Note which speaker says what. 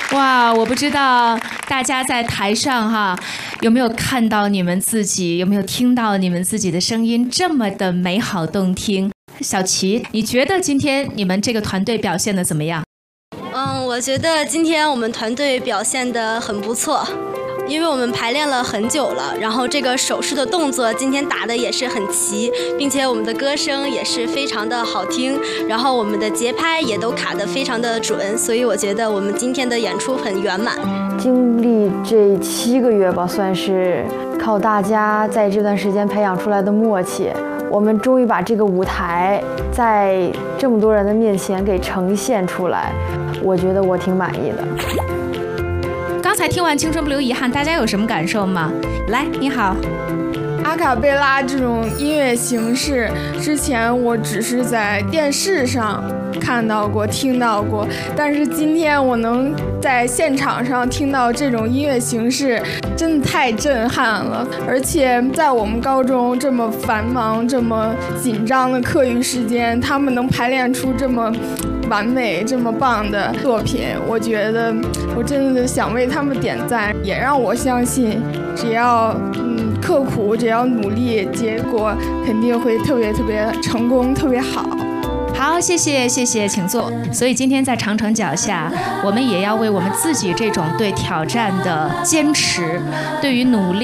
Speaker 1: 哇，我不知道大家在台上哈有没有看到你们自己，有没有听到你们自己的声音这么的美好动听。小齐，你觉得今天你们这个团队表现的怎么样？
Speaker 2: 我觉得今天我们团队表现得很不错，因为我们排练了很久了，然后这个手势的动作今天打的也是很齐，并且我们的歌声也是非常的好听，然后我们的节拍也都卡得非常的准，所以我觉得我们今天的演出很圆满。
Speaker 3: 经历这7个月吧，算是靠大家在这段时间培养出来的默契，我们终于把这个舞台在这么多人的面前给呈现出来，我觉得我挺满意的。
Speaker 1: 刚才听完《青春不留遗憾》，大家有什么感受吗？来，你好。
Speaker 4: 阿卡贝拉这种音乐形式，之前我只是在电视上看到过、听到过，但是今天我能在现场上听到这种音乐形式，真的太震撼了。而且在我们高中这么繁忙、这么紧张的课余时间，他们能排练出这么完美、这么棒的作品，我觉得我真的想为他们点赞，也让我相信，只要刻苦，只要努力，结果肯定会特别成功，特别好。
Speaker 1: 好，谢谢，请坐。所以今天在长城脚下，我们也要为我们自己这种对挑战的坚持，对于努力。